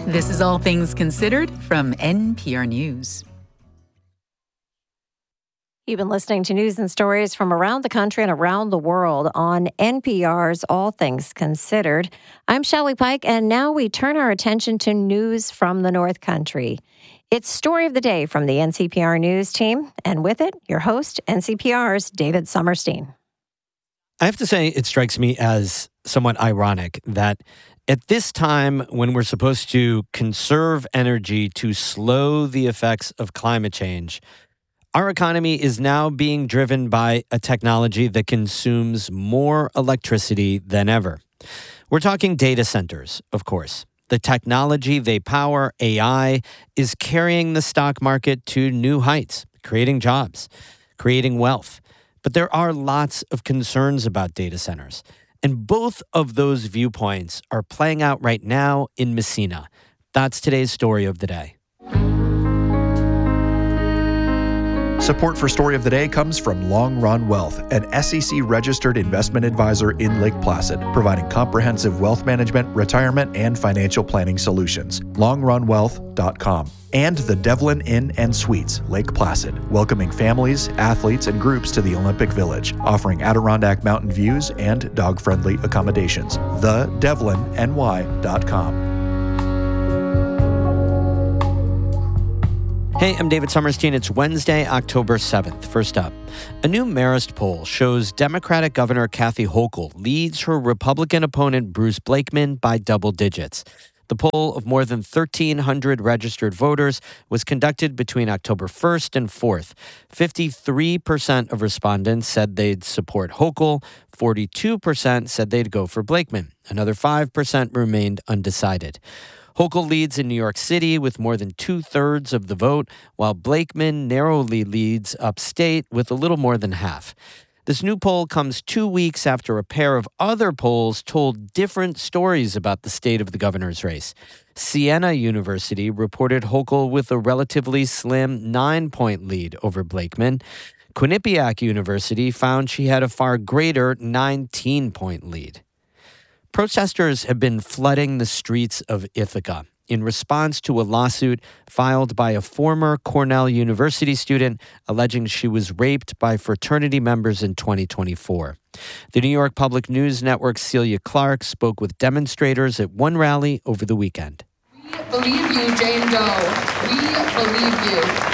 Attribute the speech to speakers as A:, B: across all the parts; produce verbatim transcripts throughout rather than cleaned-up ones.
A: This is All Things Considered from N P R News.
B: You've been listening to news and stories from around the country and around the world on N P R's All Things Considered. I'm Shelley Pike, and now we turn our attention to news from the North Country. It's Story of the Day from the N C P R News team, and with it, your host, N C P R's David Sommerstein.
C: I have to say, it strikes me as somewhat ironic that at this time when we're supposed to conserve energy to slow the effects of climate change, our economy is now being driven by a technology that consumes more electricity than ever. We're talking data centers, of course. The technology they power, A I, is carrying the stock market to new heights, creating jobs, creating wealth. But there are lots of concerns about data centers. And both of those viewpoints are playing out right now in Massena. That's today's story of the day.
D: Support for Story of the Day comes from Long Run Wealth, an S E C-registered investment advisor in Lake Placid, providing comprehensive wealth management, retirement, and financial planning solutions. long run wealth dot com. And the Devlin Inn and Suites, Lake Placid, welcoming families, athletes, and groups to the Olympic Village, offering Adirondack mountain views and dog-friendly accommodations. the devlin n y dot com.
C: Hey, I'm David Sommerstein. It's Wednesday, October seventh. First up, a new Marist poll shows Democratic Governor Kathy Hochul leads her Republican opponent Bruce Blakeman by double digits. The poll of more than thirteen hundred registered voters was conducted between October first and fourth. fifty-three percent of respondents said they'd support Hochul. forty-two percent said they'd go for Blakeman. Another five percent remained undecided. Hochul leads in New York City with more than two-thirds of the vote, while Blakeman narrowly leads upstate with a little more than half. This new poll comes two weeks after a pair of other polls told different stories about the state of the governor's race. Siena University reported Hochul with a relatively slim nine-point lead over Blakeman. Quinnipiac University found she had a far greater nineteen-point lead. Protesters have been flooding the streets of Ithaca in response to a lawsuit filed by a former Cornell University student alleging she was raped by fraternity members in twenty twenty-four. The New York Public News Network's Celia Clark spoke with demonstrators at one rally over the weekend.
E: We believe you, Jane Doe. We believe you.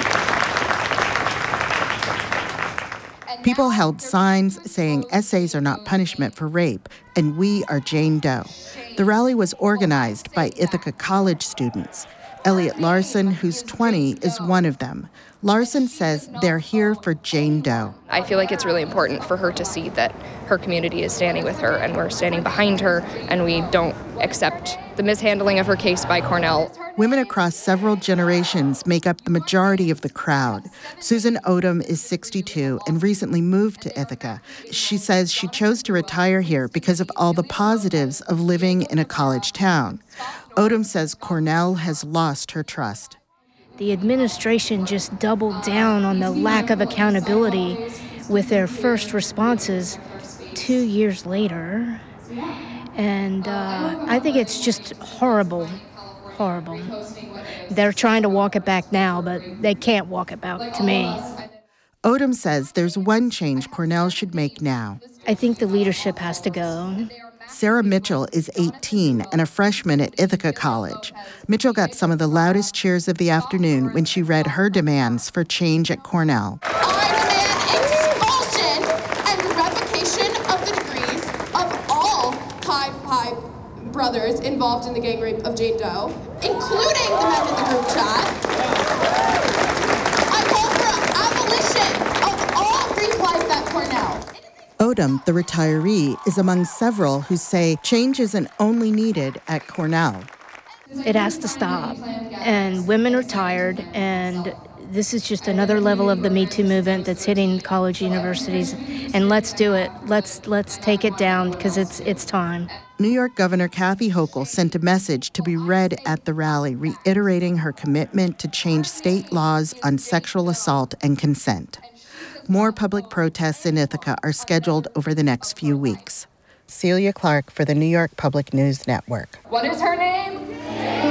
F: People held signs saying essays are not punishment for rape, and we are Jane Doe. The rally was organized by Ithaca College students. Elliot Larson, who's twenty, is one of them. Larson says they're here for Jane Doe.
G: I feel like it's really important for her to see that her community is standing with her and we're standing behind her, and we don't accept the mishandling of her case by Cornell.
F: Women across several generations make up the majority of the crowd. Susan Odom is sixty-two and recently moved to Ithaca. She says she chose to retire here because of all the positives of living in a college town. Odom says Cornell has lost her trust.
H: The administration just doubled down on the lack of accountability with their first responses two years later. And uh, I think it's just horrible, horrible. They're trying to walk it back now, but they can't walk it back to me.
F: Odom says there's one change Cornell should make now.
H: I think the leadership has to go.
F: Sarah Mitchell is eighteen and a freshman at Ithaca College. Mitchell got some of the loudest cheers of the afternoon when she read her demands for change at Cornell.
E: I demand expulsion and revocation of the degrees of all Pi Pi brothers involved in the gang rape of Jane Doe, including the men in the group chat. I call for abolition of all Greek life at Cornell.
F: Odom, the retiree, is among several who say change isn't only needed at Cornell.
H: It has to stop. And women are tired, and this is just another level of the Me Too movement that's hitting college universities. And let's do it. Let's let's take it down because it's it's time.
F: New York Governor Kathy Hochul sent a message to be read at the rally, reiterating her commitment to change state laws on sexual assault and consent. More public protests in Ithaca are scheduled over the next few weeks. Celia Clark for the New York Public News Network.
E: What is her name?